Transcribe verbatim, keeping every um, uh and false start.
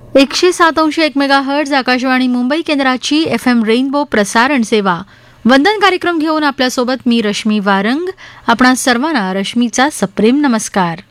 एकशे सात अंश एक मेगा हर्ट्ज आकाशवाणी मुंबई केंद्राची एफ एम रेनबो प्रसारण सेवा. वंदन कार्यक्रम घेऊन आपल्यासोबत मी रश्मी वारंग. आपणा सर्वांना रश्मीचा सप्रेम नमस्कार.